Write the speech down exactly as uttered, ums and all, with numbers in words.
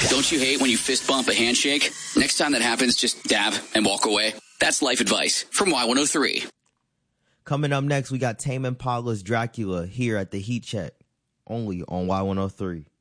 Don't you hate when you fist bump a handshake? Next time that happens, just dab and walk away. That's life advice from Y one oh three. Coming up next, we got Tame Impala's Dracula here at the Heat Check, only on Y one oh three.